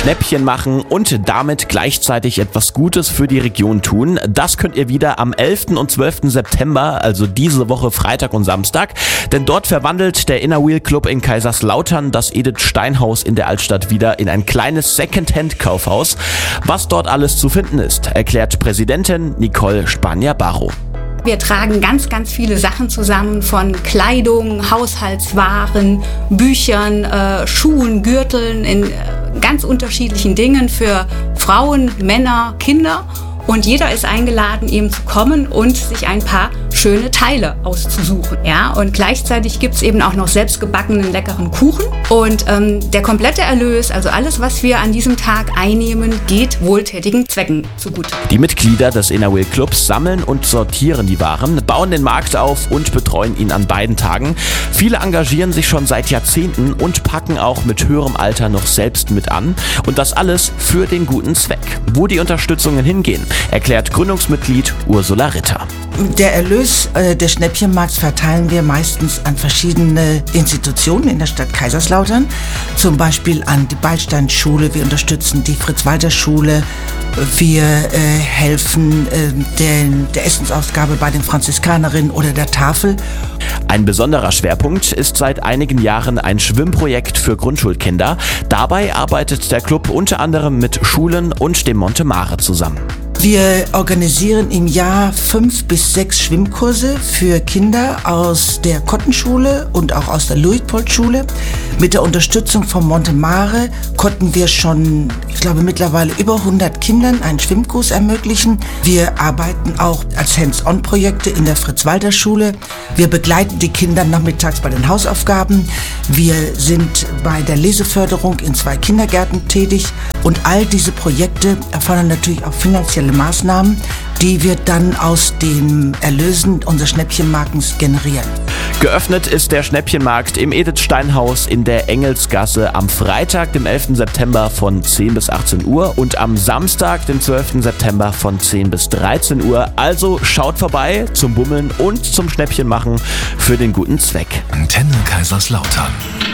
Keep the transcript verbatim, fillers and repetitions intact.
Schnäppchen machen und damit gleichzeitig etwas Gutes für die Region tun. Das könnt ihr wieder am elften und zwölften September, also diese Woche Freitag und Samstag. Denn dort verwandelt der Inner Wheel Club in Kaiserslautern das Edith Stein Haus in der Altstadt wieder in ein kleines Second-Hand-Kaufhaus. Was dort alles zu finden ist, erklärt Präsidentin Nicole Spanier-Barrow. Wir tragen ganz, ganz viele Sachen zusammen, von Kleidung, Haushaltswaren, Büchern, äh, Schuhen, Gürteln, in äh, ganz unterschiedlichen Dingen für Frauen, Männer, Kinder. Und jeder ist eingeladen, eben zu kommen und sich ein paar schöne Teile auszusuchen. Ja? Und gleichzeitig gibt's eben auch noch selbstgebackenen leckeren Kuchen. Und ähm, der komplette Erlös, also alles, was wir an diesem Tag einnehmen, geht wohltätigen Zwecken zugute. Die Mitglieder des Inner Wheel Clubs sammeln und sortieren die Waren, bauen den Markt auf und betreuen ihn an beiden Tagen. Viele engagieren sich schon seit Jahrzehnten und packen auch mit höherem Alter noch selbst mit an. Und das alles für den guten Zweck. Wo die Unterstützungen hingehen, erklärt Gründungsmitglied Ursula Ritter. Der Erlös äh, des Schnäppchenmarkts verteilen wir meistens an verschiedene Institutionen in der Stadt Kaiserslautern. Zum Beispiel an die Beilsteinschule, wir unterstützen die Fritz-Walter-Schule, wir äh, helfen äh, den, der Essensausgabe bei den Franziskanerinnen oder der Tafel. Ein besonderer Schwerpunkt ist seit einigen Jahren ein Schwimmprojekt für Grundschulkinder. Dabei arbeitet der Club unter anderem mit Schulen und dem Monte Mare zusammen. Wir organisieren im Jahr fünf bis sechs Schwimmkurse für Kinder aus der Kottenschule und auch aus der Luitpold-Schule. Mit der Unterstützung von Monte Mare konnten wir schon, ich glaube mittlerweile über hundert Kindern einen Schwimmkurs ermöglichen. Wir arbeiten auch als Hands-on-Projekte in der Fritz-Walter-Schule. Wir begleiten die Kinder nachmittags bei den Hausaufgaben. Wir sind bei der Leseförderung in zwei Kindergärten tätig. Und all diese Projekte erfordern natürlich auch finanzielle Maßnahmen, die wir dann aus den Erlösen unseres Schnäppchenmarktes generieren. Geöffnet ist der Schnäppchenmarkt im Edith Stein Haus in der Engelsgasse am Freitag, dem elften September von zehn bis achtzehn Uhr und am Samstag, dem zwölften September von zehn bis dreizehn Uhr. Also schaut vorbei zum Bummeln und zum Schnäppchenmachen für den guten Zweck. Antenne Kaiserslautern.